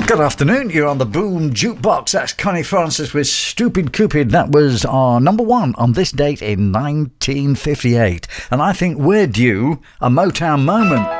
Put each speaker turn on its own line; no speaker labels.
Good afternoon, you're on the Boom Jukebox. That's Connie Francis with Stupid Cupid. That was our number one on this date in 1958. And I think we're due a Motown moment.